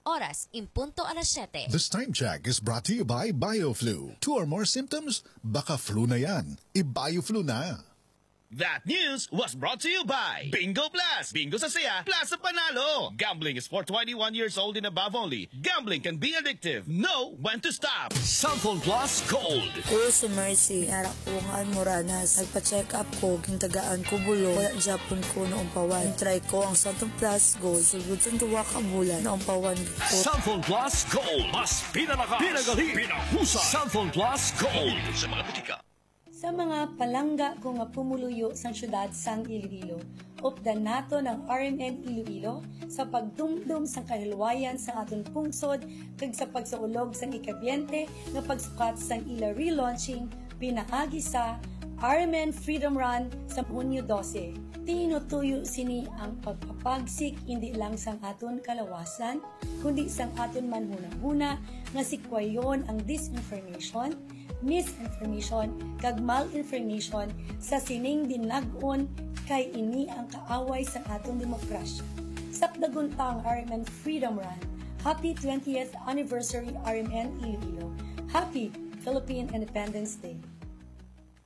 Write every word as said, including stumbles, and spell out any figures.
Oras, impunto alas siyete. This time check is brought to you by BioFlu. Two or more symptoms? Baka flu na yan. I-BioFlu na. That news was brought to you by Bingo Plus. Bingo sa saya, plus sa panalo. Gambling is for twenty-one years old and above only. Gambling can be addictive. Know when to stop. Cellphone Plus Gold. Ko si Mercy, arak ko nga Moranas. Nagpa-check up ko, gintagaan ko bulo. Wala Japon ko noong pawan. Try ko ang Cellphone Plus Gold. Sugod sa tuwa ka bulan noong pawan ko. Cellphone Plus Gold. Mas pinalakas, pinagaling, pinahusay. Cellphone Plus Gold. Sa mga butika. Sa mga palangga ko nga pumuluyo sa syudad sang Iloilo, updan nato ng R M N Iloilo sa pagdumdum sang kahilwayan sa aton pungsod kag sa pagsaulog sang ikabyente nga pagsukat sang ila relaunching pinaagi sa R M N Freedom Run sa Hunyo twelve. Tinutuyo sini ang pagpapagsik hindi lang sang aton kalawasan, kundi sang aton manhuna-huna nga sikwayon ang disinformation, misinformation, kag malinformation sa sining dinag-on kay ini ang kaaway sa atong demokrasya. Sakdaguntang R M N Freedom Run. Happy twentieth Anniversary R M N Iloilo. Happy Philippine Independence Day.